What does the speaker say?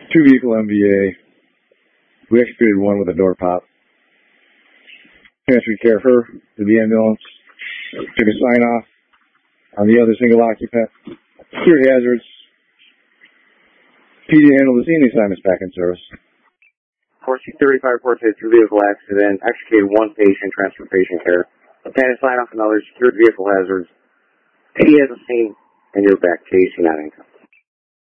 2-vehicle MVA. We executed one with a door pop. Transferred care of her to the ambulance. Took a sign off on the other single occupant. Secured hazards. PD handled the scene assignments back in service. 435 reports a 2-vehicle accident. Executed one patient, transferred patient care. Obtained a sign off on others. Secured vehicle hazards. PD has a scene, and you're back. Casey, not income.